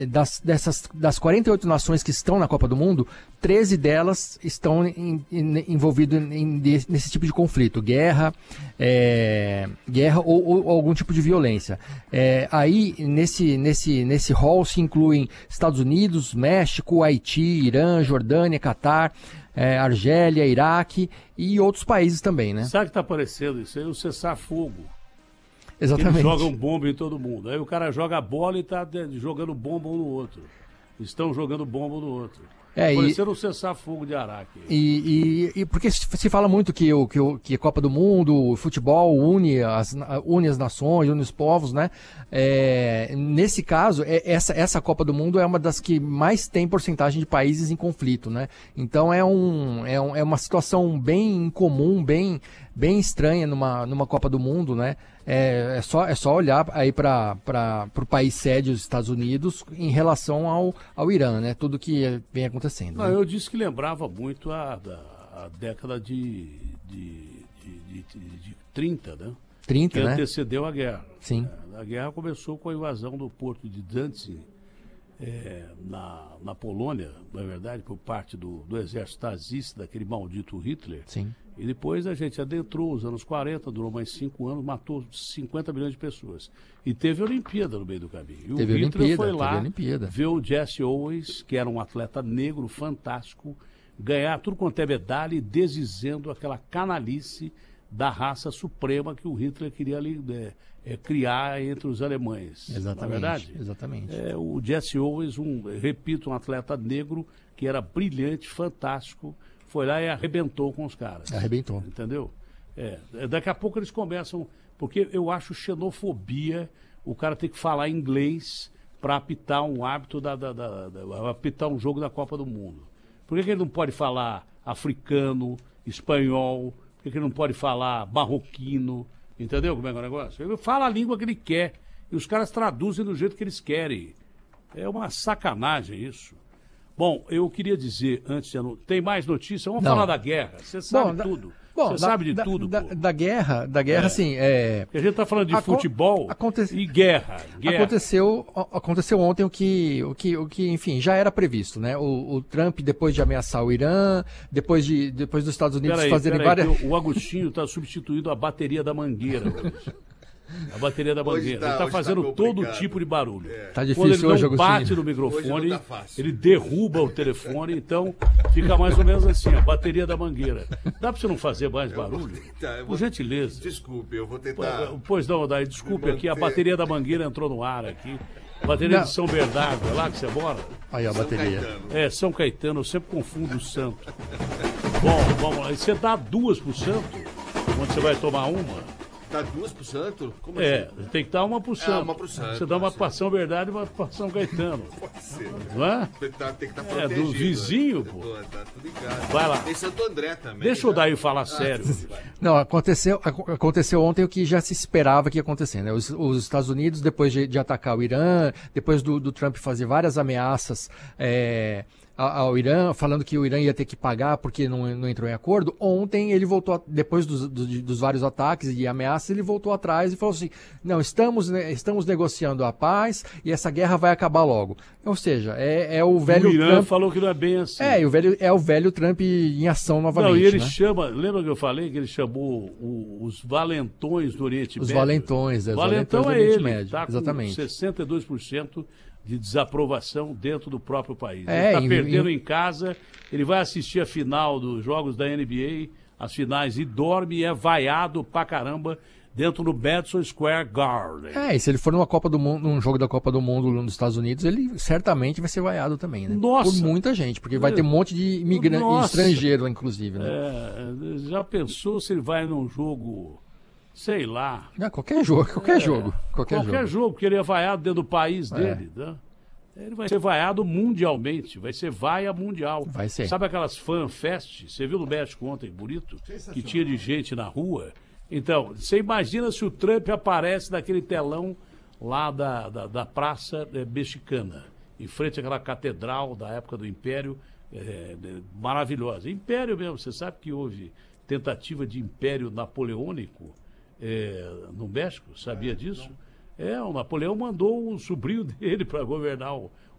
das 48 nações que estão na Copa do Mundo, 13 delas estão envolvidas nesse tipo de conflito, guerra ou algum tipo de violência. Aí, nesse rol se incluem Estados Unidos, México, Haiti, Irã, Jordânia, Catar, Argélia, Iraque e outros países também, né? Sabe o que está aparecendo isso aí? O cessar-fogo. Exatamente. Eles jogam bomba em todo mundo. Aí o cara joga a bola e está jogando bomba um no outro. Estão jogando bomba um no outro. Parecendo um cessar-fogo de Araque. E porque se fala muito que a Copa do Mundo, o futebol une as nações, une os povos, né? Nesse caso, essa Copa do Mundo é uma das que mais tem porcentagem de países em conflito, né? Então é uma situação bem incomum, bem estranha numa Copa do Mundo, né? É só olhar aí para o país sede, os Estados Unidos, em relação ao Irã, né? Tudo que vem acontecendo. Não, né? eu disse que lembrava muito a década de 30, né? 30, que né? antecedeu a guerra. Sim. A guerra começou com a invasão do porto de Danzig, na Polônia, na verdade, por parte do exército nazista, daquele maldito Hitler. Sim. E depois a gente adentrou os anos 40, durou mais 5 anos, matou 50 milhões de pessoas. E teve a Olimpíada no meio do caminho. E o Hitler foi lá ver o Jesse Owens, que era um atleta negro fantástico, ganhar tudo quanto é medalha e desdizendo aquela canalice da raça suprema que o Hitler queria criar entre os alemães. Exatamente. Não é verdade? Exatamente. O Jesse Owens, um atleta negro que era brilhante, fantástico, foi lá e arrebentou com os caras. Arrebentou. Entendeu? Daqui a pouco eles começam, porque eu acho xenofobia o cara ter que falar inglês para apitar um árbitro, apitar um jogo da Copa do Mundo. Por que ele não pode falar africano, espanhol? Por que ele não pode falar marroquino? Entendeu como é que é o negócio? Ele fala a língua que ele quer e os caras traduzem do jeito que eles querem. É uma sacanagem isso. Bom, eu queria dizer, antes de... Tem mais notícia? Vamos falar da guerra. Você sabe tudo. Você sabe de tudo. Da guerra, assim... Porque a gente está falando de futebol e guerra. Aconteceu ontem o que, enfim, já era previsto, né? O Trump, depois de ameaçar o Irã, depois dos Estados Unidos fazerem várias... O Agostinho está substituindo a bateria da Mangueira hoje. A bateria da Mangueira. Ele está fazendo todo tipo de barulho. Tá difícil hoje, Quando ele não bate no microfone, ele derruba o telefone, então fica mais ou menos assim, a bateria da Mangueira. Dá para você não fazer mais barulho? Por gentileza. Desculpe, eu vou tentar... Pois não, Odair, desculpe aqui, a bateria da Mangueira entrou no ar aqui. Bateria de São Bernardo, é lá que você mora? Aí a bateria. São Caetano, eu sempre confundo o santo. Bom, vamos lá. E você dá 2 pro santo, quando você vai tomar uma... Dá 2 pro santo? Como assim? Tem que dar uma pro santo. Uma pro santo. Você dá uma pra São Bernardo e uma pra São Caetano. Pode ser. Não é? Tem que estar protegido. Do vizinho, pô. Tá tudo ligado. Vai lá. Tem Santo André também. Deixa o Daí falar sério. Não, aconteceu ontem o que já se esperava que ia acontecer, né? Os Estados Unidos, depois de atacar o Irã, depois do Trump fazer várias ameaças ao Irã, falando que o Irã ia ter que pagar porque não entrou em acordo, ontem ele voltou, depois dos vários ataques e ameaças, ele voltou atrás e falou assim, não, estamos negociando a paz e essa guerra vai acabar logo. Ou seja, o velho o Irã Trump... falou que não é bem assim. O velho Trump em ação novamente. Não, e ele né? chama, lembra que eu falei que ele chamou os valentões do Oriente Médio? Os valentões, Valentão do é Oriente ele, Médio, tá com exatamente. 62% de desaprovação dentro do próprio país. Ele está perdendo em casa, ele vai assistir a final dos jogos da NBA, as finais, e dorme e é vaiado pra caramba dentro do Madison Square Garden. E se ele for numa Copa do Mundo, num jogo da Copa do Mundo nos Estados Unidos, ele certamente vai ser vaiado também, né? Nossa! Por muita gente, porque vai ter um monte de imigrante estrangeiro, inclusive, né? Já pensou se ele vai num jogo... Sei lá. Qualquer jogo. Qualquer jogo, porque ele é vaiado dentro do país dele. Né? Ele vai ser vaiado mundialmente, vai ser vaia mundial. Vai ser. Sabe aquelas fanfest? Você viu no México ontem, bonito? Que tinha de gente na rua. Então, você imagina se o Trump aparece naquele telão lá da praça mexicana, em frente àquela catedral da época do Império, maravilhosa. Império mesmo, você sabe que houve tentativa de império napoleônico no México, sabia disso? O Napoleão mandou o sobrinho dele para governar